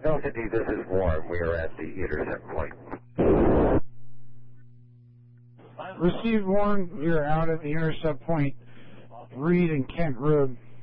Delta D, this is Warren. We are at the intercept point. Received, Warren. We are out at the intercept point. Reed and Kent Road.